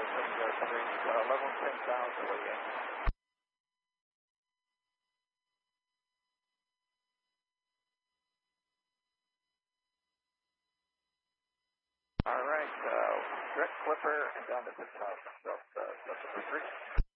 level 10,000 waiting. All right, direct flipper and down to 10,000. So, that's a 3.